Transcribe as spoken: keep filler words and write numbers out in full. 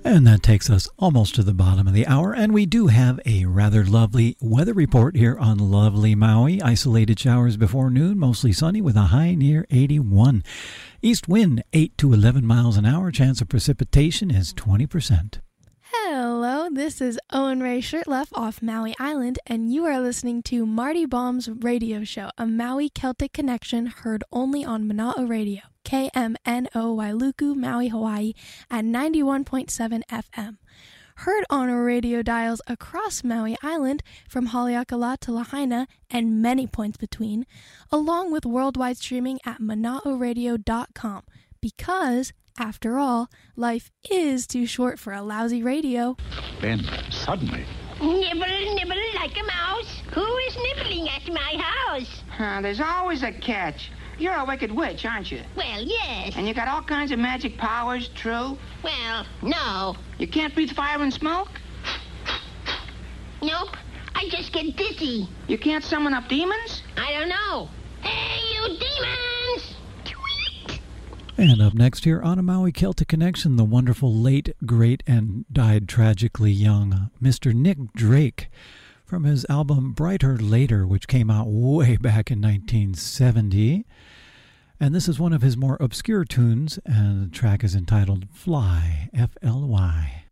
And that takes us almost to the bottom of the hour, and we do have a rather lovely weather report here on lovely Maui. Isolated showers before noon, mostly sunny with a high near eighty-one. East wind eight to eleven miles an hour. Chance of precipitation is twenty percent. Hello, this is Owen Ray Shirtleff off Maui Island, and you are listening to Marty Baum's radio show, a Maui Celtic connection heard only on Mana'o Radio, K M N O Wailuku, Maui, Hawaii, at ninety-one point seven F M. Heard on radio dials across Maui Island from Haleakala to Lahaina and many points between, along with worldwide streaming at mana'o radio dot com, because after all, life is too short for a lousy radio. Then, suddenly... Nibble, nibble like a mouse. Who is nibbling at my house? Uh, there's always a catch. You're a wicked witch, aren't you? Well, yes. And you got all kinds of magic powers, true? Well, no. You can't breathe fire and smoke? Nope. I just get dizzy. You can't summon up demons? I don't know. Hey, you demons! And up next here on a Maui Celtic Connection, the wonderful late, great, and died tragically young Mister Nick Drake from his album Brighter Later, which came out way back in nineteen seventy. And this is one of his more obscure tunes, and the track is entitled Fly, F L Y.